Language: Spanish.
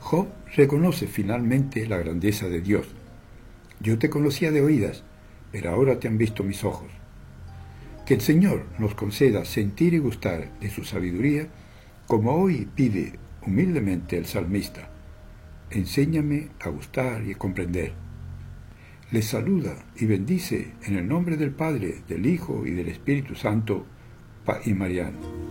Job reconoce finalmente la grandeza de Dios. Yo te conocía de oídas, pero ahora te han visto mis ojos. Que el Señor nos conceda sentir y gustar de su sabiduría, como hoy pide humildemente el salmista. Enséñame a gustar y a comprender. Les saluda y bendice en el nombre del Padre, del Hijo y del Espíritu Santo, y Mariano.